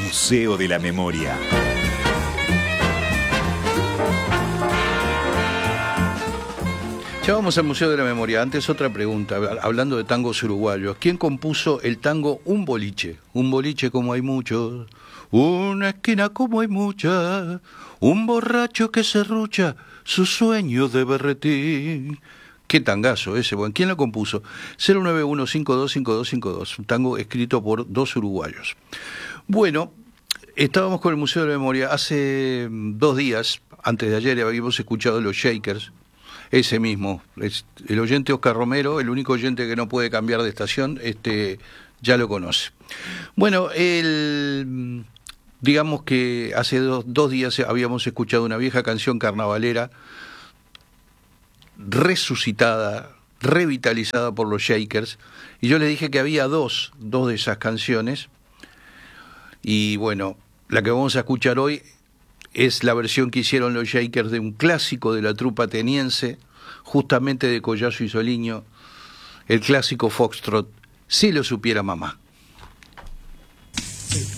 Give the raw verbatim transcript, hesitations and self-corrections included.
Museo de la Memoria. Ya vamos al Museo de la Memoria. Antes otra pregunta, hablando de tangos uruguayos. ¿Quién compuso el tango Un Boliche? Un boliche como hay muchos, una esquina como hay muchas, un borracho que se rucha, su sueño de berretín. Qué tangazo ese, bueno. ¿Quién lo compuso? cero nueve uno cinco dos cinco dos cinco dos, un tango escrito por dos uruguayos. Bueno, estábamos con el Museo de la Memoria. Hace dos días, antes de ayer, habíamos escuchado Los Shakers. Ese mismo, es el oyente Oscar Romero, el único oyente que no puede cambiar de estación, este, ya lo conoce. Bueno, el, digamos que hace dos, dos días habíamos escuchado una vieja canción carnavalera, resucitada, revitalizada por los Shakers, y yo le dije que había dos, dos de esas canciones, y bueno, la que vamos a escuchar hoy es la versión que hicieron los Shakers de un clásico de la trupa ateniense, justamente de Collazo y Soliño, el clásico Foxtrot, Si lo supiera mamá.